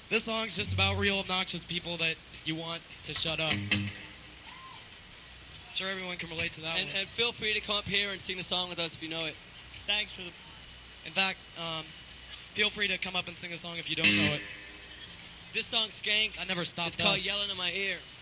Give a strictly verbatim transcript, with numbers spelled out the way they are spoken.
This song's just about real obnoxious people that you want to shut up. I'm sure everyone can relate to that and, one. and feel free to come up here and sing the song with us if you know it. Thanks for the... In fact, um, feel free to come up and sing a song if you don't know it. This song skanks. I never stopped It's called us. Yelling in My Ear.